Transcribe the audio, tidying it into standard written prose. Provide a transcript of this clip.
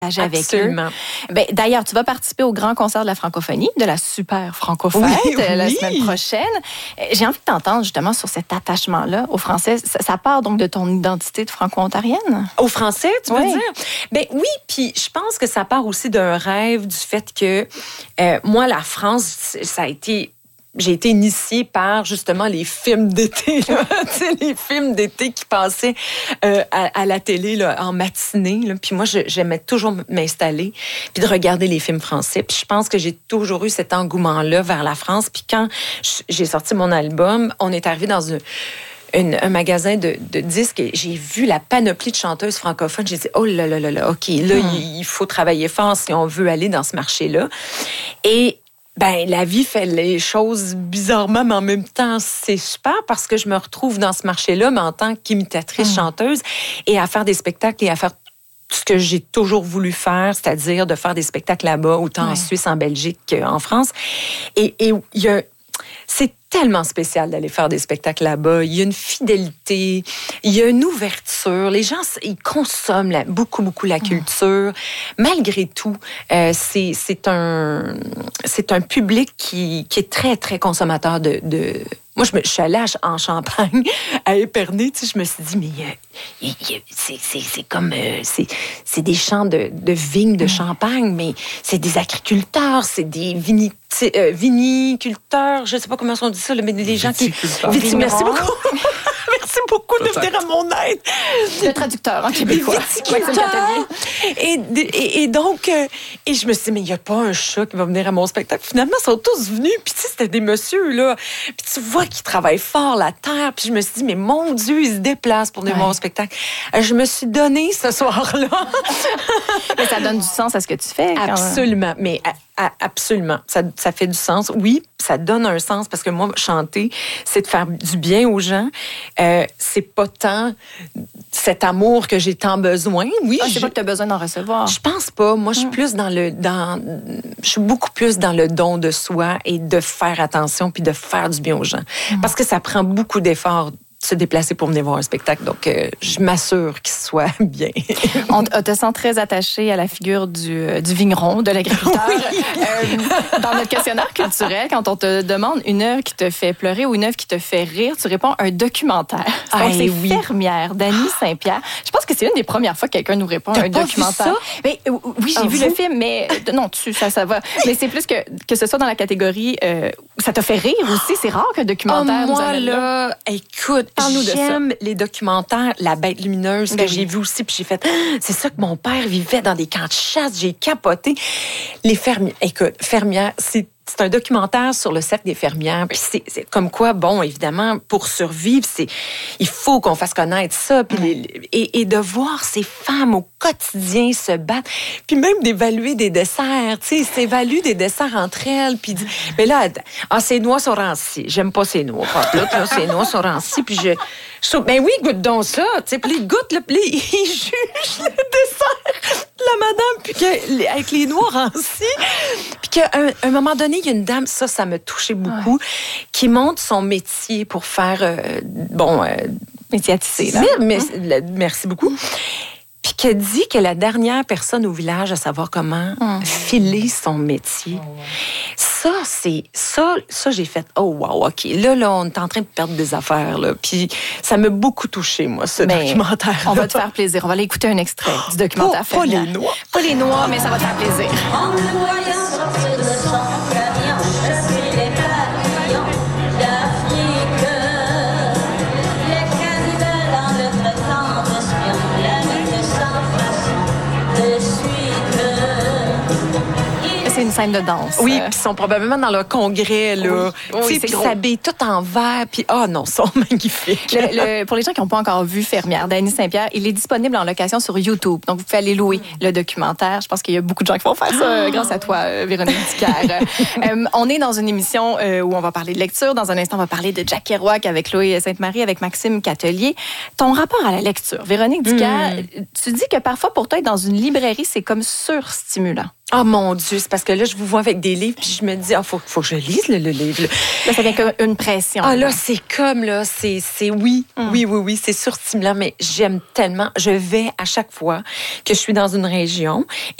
avec Absolument. eux. Ben, d'ailleurs, tu vas participer au grand concert de la francophonie, de la super francofête, la semaine prochaine. J'ai envie de t'entendre justement sur cet attachement-là au français. Ça part donc de ton identité de franco-ontarienne? Au français, tu veux dire? Ben oui, puis je pense que ça part aussi d'un rêve, du fait que moi, la France, ça a été... J'ai été initiée par, justement, les films d'été, là. Tu sais, les films d'été qui passaient à la télé là, en matinée. Là. Puis moi, j'aimais toujours m'installer puis de regarder les films français. Puis je pense que j'ai toujours eu cet engouement-là vers la France. Puis quand j'ai sorti mon album, on est arrivé dans un magasin de disques et j'ai vu la panoplie de chanteuses francophones. J'ai dit, oh là là là là, OK, là, il faut travailler fort si on veut aller dans ce marché-là. Et ben, la vie fait les choses bizarrement, mais en même temps, c'est super parce que je me retrouve dans ce marché-là, mais en tant qu'imitatrice chanteuse et à faire des spectacles et à faire ce que j'ai toujours voulu faire, c'est-à-dire de faire des spectacles là-bas, autant en Suisse, en Belgique qu'en France. Et il y a... C'est tellement spécial d'aller faire des spectacles là-bas. Il y a une fidélité, il y a une ouverture. Les gens, ils consomment beaucoup, beaucoup la culture. Malgré tout, c'est un public qui est très, très consommateur de... Moi, je suis allée en Champagne, à Épernay, tu sais, je me suis dit, mais c'est comme... c'est des champs de vignes de Champagne, mais c'est des agriculteurs, c'est des viniculteurs, je ne sais pas comment on dit ça, mais des gens qui... Merci beaucoup. Merci beaucoup de venir à mon aide. Le traducteur en québécois. Et donc, et je me suis dit, mais il n'y a pas un chat qui va venir à mon spectacle. Finalement, ils sont tous venus. Puis, tu sais, c'était des messieurs, là. Puis, tu vois qu'ils travaillent fort la terre. Puis, je me suis dit, mais mon Dieu, ils se déplacent pour venir voir mon spectacle. Je me suis donnée ce soir-là. Mais ça donne du sens à ce que tu fais. Absolument. Mais absolument. Ça fait du sens. Oui, ça donne un sens parce que moi, chanter, c'est de faire du bien aux gens. C'est pas tant cet amour que j'ai tant besoin. Oui, c'est pas que tu as besoin d'en recevoir. Je pense pas. Moi, je suis plus je suis beaucoup plus dans le don de soi et de faire attention puis de faire du bien aux gens. Parce que ça prend beaucoup d'efforts se déplacer pour venir voir un spectacle. Donc, je m'assure qu'il soit bien. On te sent très attaché à la figure du vigneron, de l'agriculteur. Oui. Dans notre questionnaire culturel, quand on te demande une œuvre qui te fait pleurer ou une œuvre qui te fait rire, tu réponds un documentaire. Donc, c'est Fermière d'Annie Saint-Pierre. Je pense que c'est une des premières fois que quelqu'un nous répond un documentaire. Mais, oui, j'ai vu le film, mais non, ça va. Mais c'est plus que ce soit dans la catégorie ça t'a fait rire aussi. C'est rare qu'un documentaire nous amène là. Écoute, j'aime les documentaires, La Bête lumineuse, que j'ai vu aussi, puis j'ai fait, c'est ça que mon père vivait dans des camps de chasse, j'ai capoté. Les fermières, écoute, Fermière, c'est un documentaire sur le cercle des fermières. Puis c'est comme quoi, bon, évidemment, pour survivre, il faut qu'on fasse connaître ça. Puis et de voir ces femmes au quotidien se battre. Puis même d'évaluer des desserts. Tu sais, s'évaluent des desserts entre elles. Puis, mais là, ces noix sont rancies. J'aime pas ces noix. Là, ces noix sont rancies. Puis je trouve, ben oui, goûte donc ça. Tu sais, puis ils goûtent, puis ils jugent le dessert de la madame, puis avec les noix rancies. Puis qu'à un moment donné, il y a une dame, ça me touchait beaucoup, qui montre son métier pour faire, métier à tisser, là. Merci beaucoup. Puis qu'elle dit que la dernière personne au village à savoir comment filer son métier. Ça, j'ai fait, oh wow, OK. Là, on est en train de perdre des affaires, là. Puis ça m'a beaucoup touché, moi, ce documentaire. On va te faire plaisir. On va aller écouter un extrait du documentaire. Pas les noix. Pas les noix, mais ça va te faire plaisir. En me voyant sortir de son camion, je suis les papillons d'Afrique. Les cannibales dans le traitant d'espions, la lutte sans façon de suite. C'est une scène de danse. Oui, puis ils sont probablement dans leur congrès, là. Oui, puis ils s'habillent tout en vert, puis ils sont magnifiques. Pour les gens qui n'ont pas encore vu Fermière d'Annie Saint-Pierre, il est disponible en location sur YouTube. Donc, vous pouvez aller louer le documentaire. Je pense qu'il y a beaucoup de gens qui vont faire ça grâce à toi, Véronique Dicker. On est dans une émission où on va parler de lecture. Dans un instant, on va parler de Jack Kerouac avec Chloé Sainte-Marie, avec Maxime Catelier. Ton rapport à la lecture, Véronique Dicker, tu dis que parfois, pour toi, être dans une librairie, c'est comme surstimulant. Oh mon Dieu, c'est parce que là, je vous vois avec des livres, puis je me dis, faut que je lise le livre. Là, ça vient comme une pression. Ah là, c'est comme, là, c'est oui, c'est surstimulant, mais j'aime tellement. Je vais à chaque fois que je suis dans une région